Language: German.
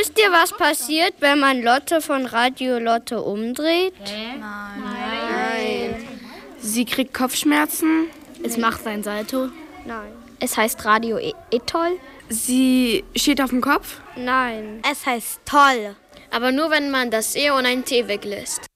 Wisst ihr, was passiert, wenn man Lotte von Radio Lotte umdreht? Nein. Sie kriegt Kopfschmerzen. Es macht ein Salto. Nein. Es heißt Radio Etoll. Sie steht auf dem Kopf. Nein. Es heißt toll. Aber nur, wenn man das E und ein T weglässt.